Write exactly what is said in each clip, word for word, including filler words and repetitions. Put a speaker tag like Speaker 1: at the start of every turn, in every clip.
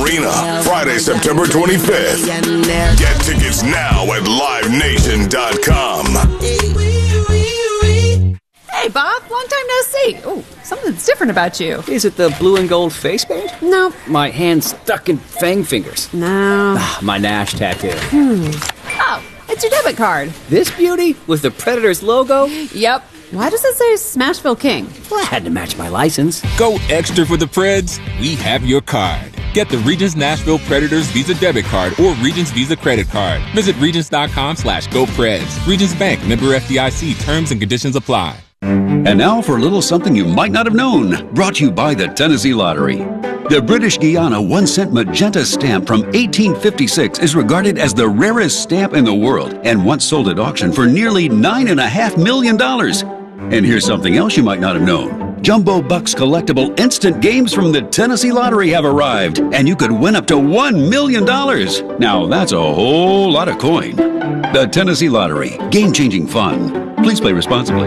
Speaker 1: Arena, Friday, September twenty-fifth. Get tickets now at live nation dot com.
Speaker 2: Hey, Bob, long time no see. Oh, something's different about you.
Speaker 3: Is it the blue and gold face paint?
Speaker 2: No.
Speaker 3: My hand's stuck in fang fingers.
Speaker 2: No.
Speaker 3: Ah, my Nash tattoo.
Speaker 2: Hmm. Oh, it's your debit card.
Speaker 3: This beauty with the Predators logo?
Speaker 2: Yep. Why does it say Smashville King?
Speaker 3: Well, I had to match my license.
Speaker 4: Go extra for the Preds. We have your card. Get the Regions Nashville Predators Visa debit card or Regions Visa credit card. Visit regions dot com slash go Preds. Regions Bank, member F D I C. Terms and conditions apply.
Speaker 5: And now for a little something you might not have known, brought to you by the Tennessee Lottery. The British Guiana one-cent magenta stamp from eighteen fifty-six is regarded as the rarest stamp in the world and once sold at auction for nearly nine point five million dollars. And here's something else you might not have known. Jumbo Bucks collectible instant games from the Tennessee Lottery have arrived, and you could win up to one million dollars. Now that's a whole lot of coin. The Tennessee Lottery, game-changing fun. Please play responsibly.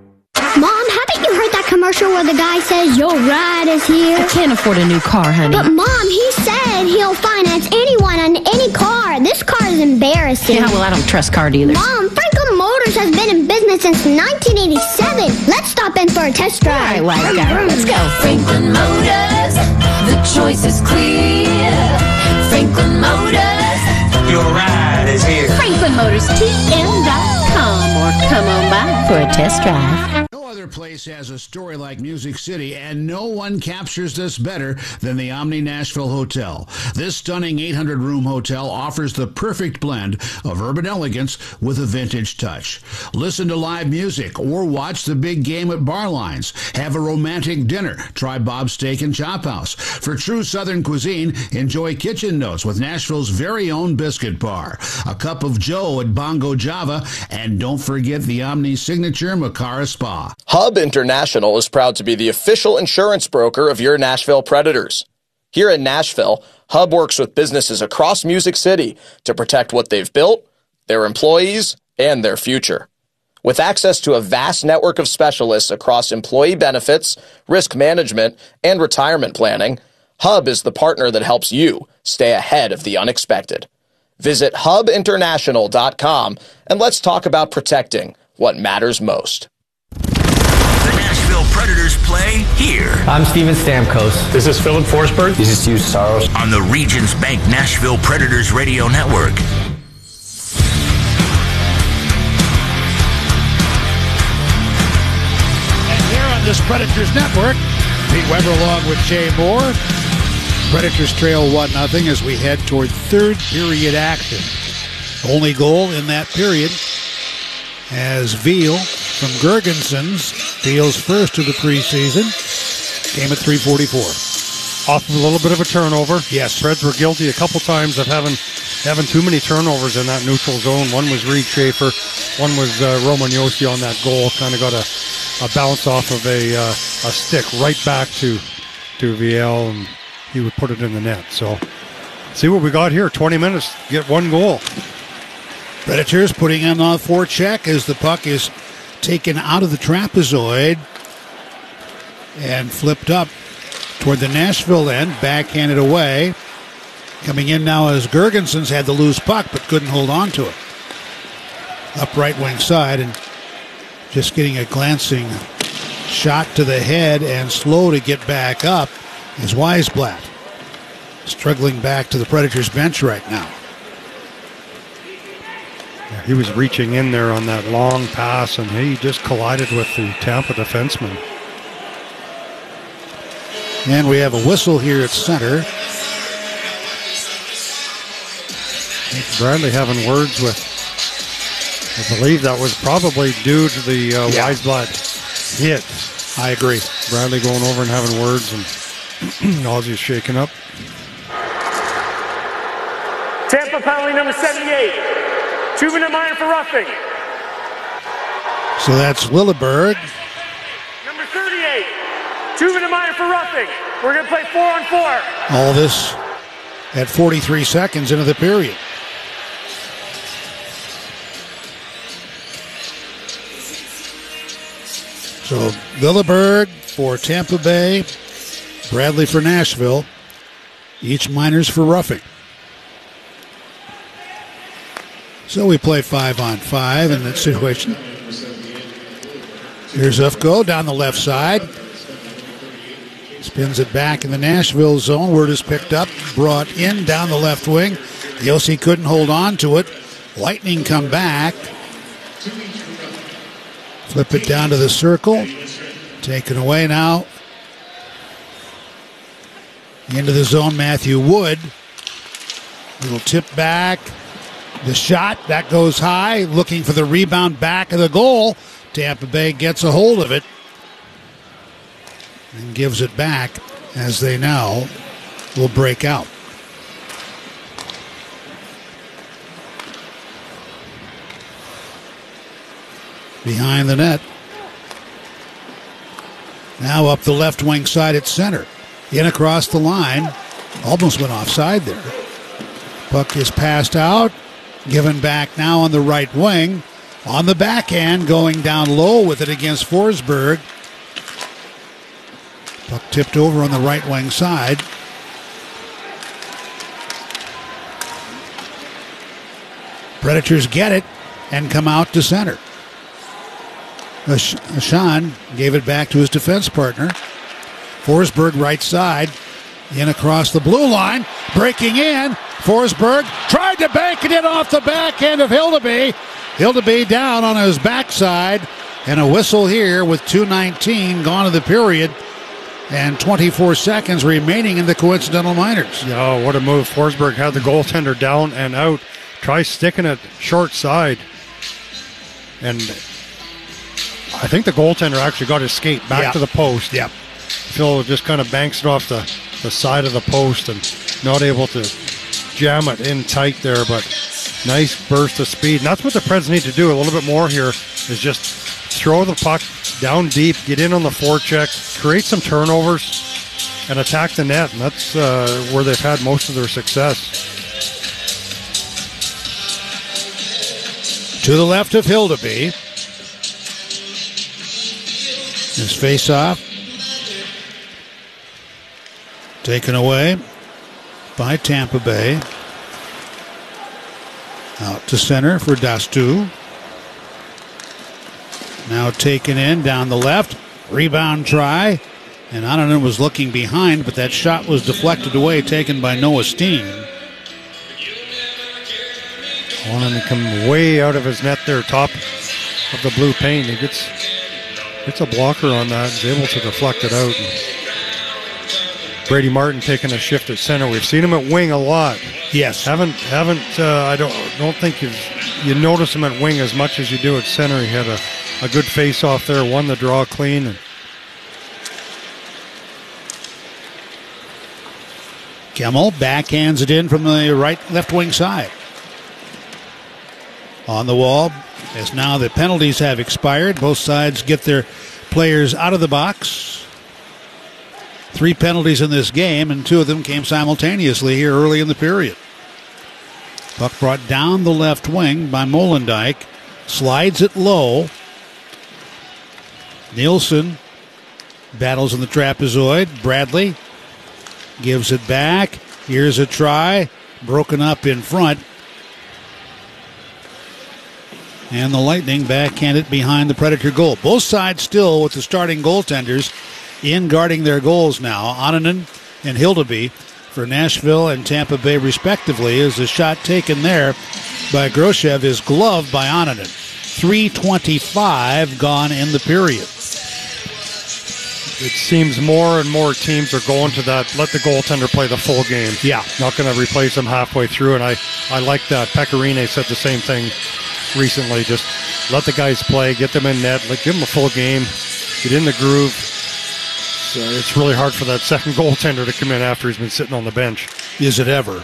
Speaker 6: Mom, haven't you heard that commercial where the guy says your ride is here?
Speaker 7: I can't afford a new car, honey.
Speaker 6: But Mom, he said he'll finance anyone on any car. This car is embarrassing.
Speaker 7: Yeah, well, I don't trust car dealers.
Speaker 6: Mom, Franklin Motors has been in business since nineteen eighty-seven. Let's stop in for a test drive.
Speaker 7: All right, wise guy, let's go.
Speaker 8: Franklin Motors, the choice is clear. Franklin Motors,
Speaker 9: your ride is here.
Speaker 7: Franklin Motors T M dot com or come on by for a test drive.
Speaker 10: No other place has a story like Music City, and no one captures this better than the Omni Nashville Hotel. This stunning eight hundred room hotel offers the perfect blend of urban elegance with a vintage touch. Listen to live music or watch the big game at Barlines. Have a romantic dinner. Try Bob's Steak and Chop House. For true Southern cuisine, enjoy Kitchen Notes with Nashville's very own biscuit bar. A cup of Joe at Bongo Java, and don't forget the Omni signature Macara Spa.
Speaker 11: Hub International is proud to be the official insurance broker of your Nashville Predators. Here in Nashville, Hub works with businesses across Music City to protect what they've built, their employees, and their future. With access to a vast network of specialists across employee benefits, risk management, and retirement planning, Hub is the partner that helps you stay ahead of the unexpected. Visit hub international dot com and let's talk about protecting what matters most.
Speaker 12: The Nashville Predators play here.
Speaker 13: I'm Steven Stamkos.
Speaker 14: This is Philip Forsberg.
Speaker 13: This is Hugh Saros.
Speaker 12: On the Regions Bank Nashville Predators Radio Network.
Speaker 10: And here on this Predators Network, Pete Weber along with Jay Moore. Predators trail one nothing as we head toward third period action. Only goal in that period as Veal from Gergensons, Veal's first of the preseason, came at three forty-four.
Speaker 14: Off of a little bit of a turnover.
Speaker 10: Yes.
Speaker 14: Preds were guilty a couple times of having having too many turnovers in that neutral zone. One was Reed Schaefer, one was uh, Roman Josi on that goal. Kind of got a, a bounce off of a uh, a stick right back to to Veal, and he would put it in the net. So, see what we got here. twenty minutes, get one goal.
Speaker 10: Predators putting on the forecheck as the puck is taken out of the trapezoid and flipped up toward the Nashville end, backhanded away. Coming in now as Gergensons had the loose puck but couldn't hold on to it. Up right wing side, and just getting a glancing shot to the head and slow to get back up is Weisblatt. Struggling back to the Predators bench right now.
Speaker 14: Yeah, he was reaching in there on that long pass, and he just collided with the Tampa defenseman.
Speaker 10: And we have a whistle here at center.
Speaker 14: Bradley having words with, I believe that was probably due to the uh,
Speaker 10: yeah.
Speaker 14: Weisblatt hit.
Speaker 10: I agree.
Speaker 14: Bradley going over and having words, and Ozzy's shaking up.
Speaker 15: Tampa penalty number seventy-eight. Two minute minor for roughing.
Speaker 10: So that's Lilleberg.
Speaker 15: Number thirty-eight. Two minute minor for roughing. We're going to play four on four.
Speaker 10: All this at forty-three seconds into the period. So Lilleberg for Tampa Bay, Bradley for Nashville. Each minors for roughing. So we play five on five in that situation. Here's Ufko down the left side. Spins it back in the Nashville zone. Word is picked up, brought in down the left wing. Yossi couldn't hold on to it. Lightning come back. Flip it down to the circle. Taken away now. Into the zone, Matthew Wood. Little tip back. The shot, that goes high. Looking for the rebound back of the goal. Tampa Bay gets a hold of it and gives it back as they now will break out. Behind the net. Now up the left wing side at center. In across the line. Almost went offside there. Puck is passed out. Given back now on the right wing. On the backhand, going down low with it against Forsberg. Puck tipped over on the right wing side. Predators get it and come out to center. Ashan gave it back to his defense partner. Forsberg right side. In across the blue line. Breaking in. Forsberg tried to bank it in off the backhand of Hildeby. Hildeby down on his backside. And a whistle here with two nineteen gone in the period. And twenty-four seconds remaining in the coincidental minors.
Speaker 14: Yeah, what a move. Forsberg had the goaltender down and out. Tries sticking it short side. And I think the goaltender actually got his skate back
Speaker 10: yep.
Speaker 14: to the post.
Speaker 10: Yep.
Speaker 14: Phil just kind of banks it off the, the side of the post and not able to jam it in tight there, but nice burst of speed. And that's what the Preds need to do a little bit more here, is just throw the puck down deep, get in on the forecheck, create some turnovers, and attack the net. And that's uh, where they've had most of their success.
Speaker 10: To the left of Hildeby. His face-off. Taken away by Tampa Bay. Out to center for Dastu. Now taken in down the left. Rebound try. And Ananen was looking behind, but that shot was deflected away, taken by Noah Steen.
Speaker 14: Ananen come way out of his net there, top of the blue paint. He gets, gets a blocker on that. He's able to deflect it out. And Brady Martin taking a shift at center. We've seen him at wing a lot.
Speaker 10: Yes.
Speaker 14: Haven't haven't uh, I don't don't think you've you notice him at wing as much as you do at center. He had a, a good face off there, won the draw clean. And
Speaker 10: Kemmel backhands it in from the right left wing side. On the wall, as now the penalties have expired. Both sides get their players out of the box. Three penalties in this game, and two of them came simultaneously here early in the period. Puck brought down the left wing by Molendyk. Slides it low. Nielsen battles in the trapezoid. Bradley gives it back. Here's a try. Broken up in front. And the Lightning backhand it behind the Predator goal. Both sides still with the starting goaltenders in guarding their goals now. Ananen and Hildeby for Nashville and Tampa Bay respectively, as the shot taken there by Groshev is gloved by Ananen. three twenty-five gone in the period.
Speaker 14: It seems more and more teams are going to that, let the goaltender play the full game.
Speaker 10: Yeah.
Speaker 14: Not going to replace them halfway through, and I, I like that. Pecorine said the same thing recently. Just let the guys play, get them in net, like, give them a full game, get in the groove. So it's really hard for that second goaltender to come in after he's been sitting on the bench.
Speaker 10: Is it ever?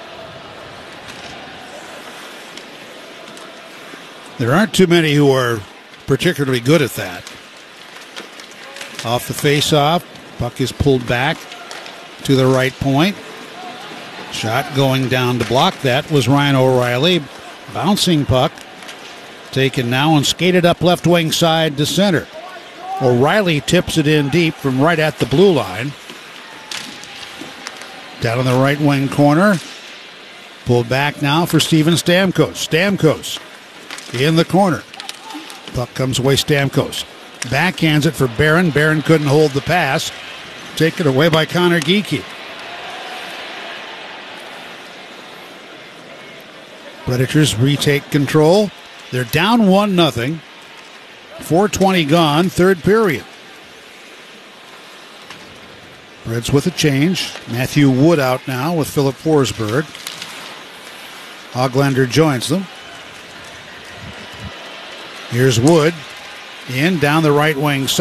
Speaker 10: There aren't too many who are particularly good at that. Off the face-off, puck is pulled back to the right point. Shot going down to block that was Ryan O'Reilly. Bouncing puck. Taken now and skated up left wing side to center. O'Reilly tips it in deep from right at the blue line. Down in the right wing corner. Pulled back now for Steven Stamkos. Stamkos in the corner. Puck comes away, Stamkos. Backhands it for Barron. Barron couldn't hold the pass. Taken away by Connor Geekie. Predators retake control. They're down one nothing. four twenty gone, third period. Reds with a change. Matthew Wood out now with Philip Forsberg. Hoglander joins them. Here's Wood in down the right wing side.